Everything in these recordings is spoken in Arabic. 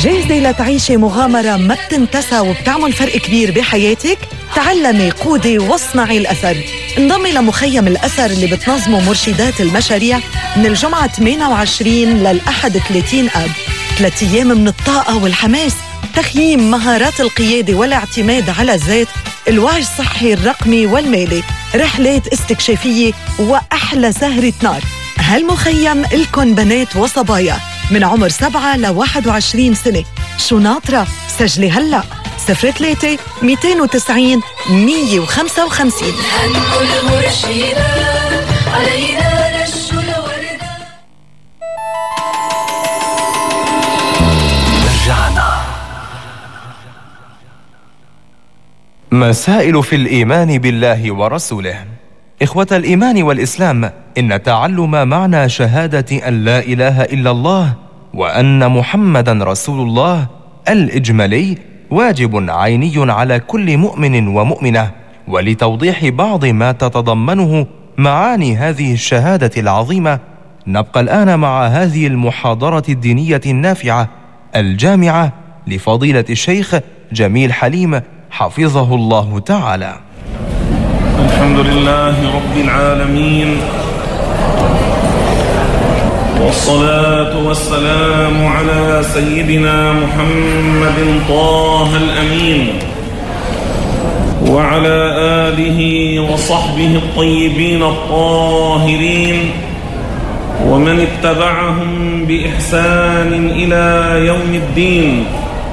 جاهزة لتعيشي مغامرة ما بتنتسى وبتعمل فرق كبير بحياتك؟ تعلمي، قودي، واصنعي الأثر. انضمي لمخيم الأثر اللي بتنظمه مرشدات المشاريع من الجمعة 28 للأحد 30 آب. 3 أيام من الطاقة والحماس، تخييم مهارات القيادة والاعتماد على الذات، الوعي الصحي الرقمي والمالي، رحلات استكشافية وأحلى سهرة نار. هالمخيم الكن بنات وصبايا من عمر 7 ل 21 سنة. شو ناطرة؟ سجلي هلأ 03 290 155. هنقول مرشدة علينا رش الوردة. رجعنا. مسائل في الإيمان بالله ورسوله. إخوة الإيمان والإسلام، إن تعلم معنى شهادة أن لا إله إلا الله وأن محمدًا رسول الله الإجمالي واجب عيني على كل مؤمن ومؤمنة. ولتوضيح بعض ما تتضمنه معاني هذه الشهادة العظيمة، نبقى الآن مع هذه المحاضرة الدينية النافعة الجامعة لفضيلة الشيخ جميل حليم حفظه الله تعالى. الحمد لله رب العالمين، والصلاة والسلام على سيدنا محمد طه الأمين وعلى آله وصحبه الطيبين الطاهرين ومن اتبعهم بإحسان إلى يوم الدين.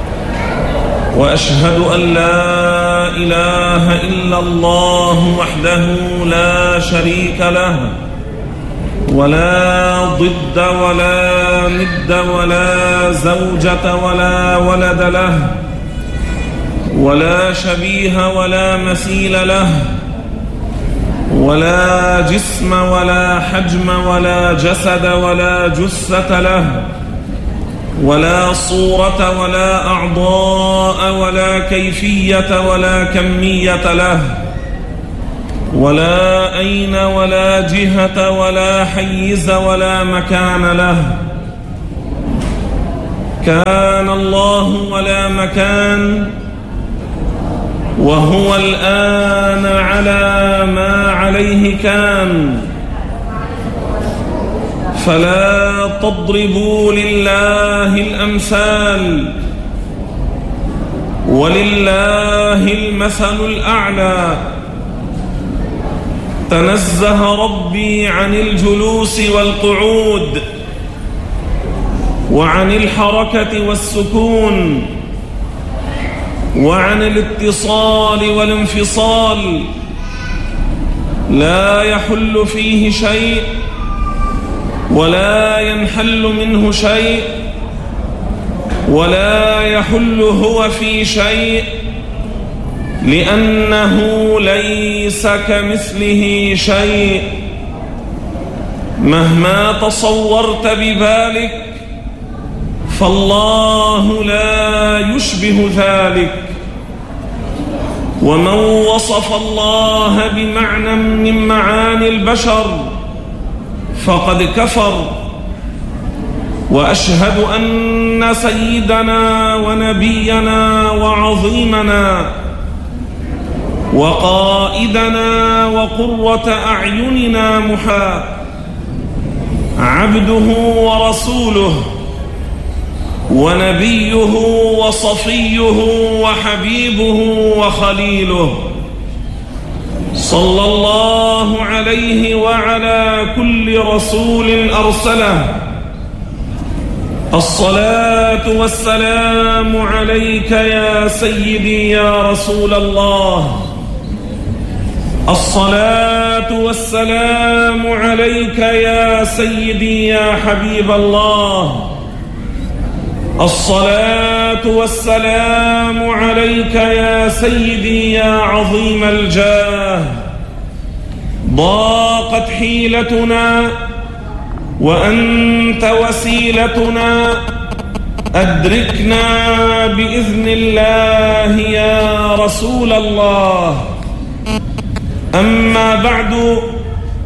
وأشهد أن لا إله إلا الله وحده لا شريك له، ولا ضد ولا ند ولا زوجة ولا ولد له، ولا شبيه ولا مثيل له، ولا جسم ولا حجم ولا جسد ولا جثة له، ولا صورة ولا أعضاء ولا كيفية ولا كمية له، ولا أين ولا جهة ولا حيز ولا مكان له. كان الله ولا مكان، وهو الآن على ما عليه كان. فلا تضربوا لله الأمثال، ولله المثل الأعلى. تنزه ربي عن الجلوس والقعود، وعن الحركة والسكون، وعن الاتصال والانفصال. لا يحل فيه شيء ولا ينحل منه شيء، ولا يحل هو في شيء، لأنه ليس كمثله شيء. مهما تصورت بذلك فالله لا يشبه ذلك. ومن وصف الله بمعنى من معاني البشر فقد كفر. وأشهد أن سيدنا ونبينا وعظيمنا وقائدنا وقرة أعيننا محمد عبده ورسوله ونبيه وصفيه وحبيبه وخليله، صلى الله عليه وعلى كل رسول أرسله. الصلاة والسلام عليك يا سيدي يا رسول الله. الصلاة والسلام عليك يا سيدي يا حبيب الله. الصلاة والسلام عليك يا سيدي يا عظيم الجاه. ضاقت حيلتنا وأنت وسيلتنا، أدركنا بإذن الله يا رسول الله. أما بعد،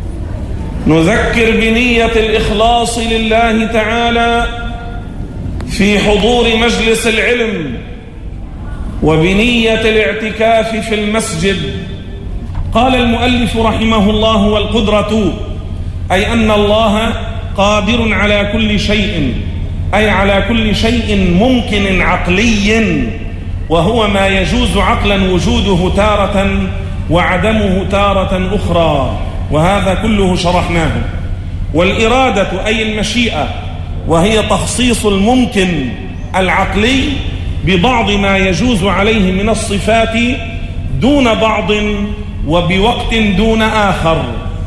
نذكر بنية الإخلاص لله تعالى في حضور مجلس العلم وبنية الاعتكاف في المسجد. قال المؤلف رحمه الله: والقدرة أي أن الله قادر على كل شيء، أي على كل شيء ممكن عقلي، وهو ما يجوز عقلا وجوده تارة وعدمه تارة أخرى، وهذا كله شرحناه. والإرادة أي المشيئة، وهي تخصيص الممكن العقلي ببعض ما يجوز عليه من الصفات دون بعض وبوقت دون آخر.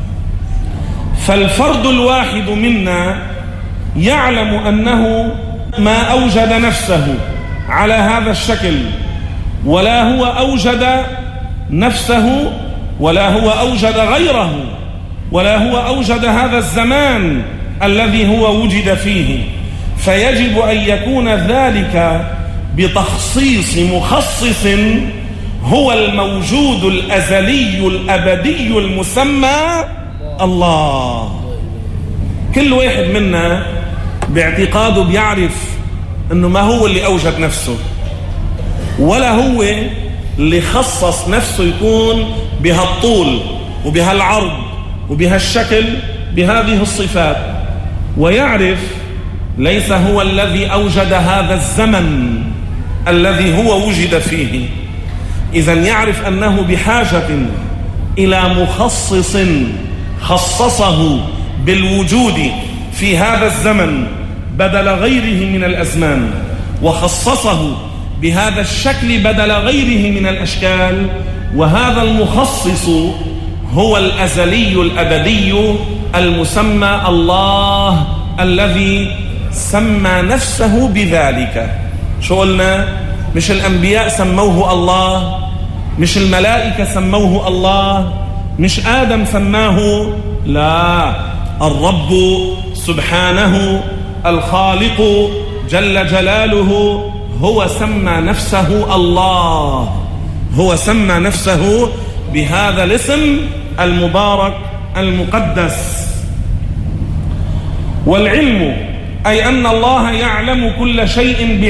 فالفرد الواحد منا يعلم أنه ما أوجد نفسه على هذا الشكل، ولا هو أوجد نفسه، ولا هو أوجد غيره، ولا هو أوجد هذا الزمان الذي هو وجد فيه. فيجب أن يكون ذلك بتخصيص مخصص هو الموجود الأزلي الأبدي المسمى الله. كل واحد منا باعتقاده بيعرف أنه ما هو اللي أوجد نفسه، ولا هو اللي خصص نفسه يكون بهالطول وبهالعرض وبهالشكل بهذه الصفات، ويعرف ليس هو الذي أوجد هذا الزمن الذي هو وجد فيه. إذن يعرف أنه بحاجة إلى مخصص خصصه بالوجود في هذا الزمن بدل غيره من الأزمان، وخصصه بهذا الشكل بدل غيره من الأشكال، وهذا المخصص هو الأزلي الأبدي المسمى الله، الذي سمى نفسه بذلك. شو قلنا؟ مش الأنبياء سموه الله، مش الملائكة سموه الله، مش آدم سماه، لا، الرب سبحانه الخالق جل جلاله هو سمى نفسه الله، هو سمى نفسه بهذا الاسم المبارك المقدس. والعلم أي أن الله يعلم كل شيء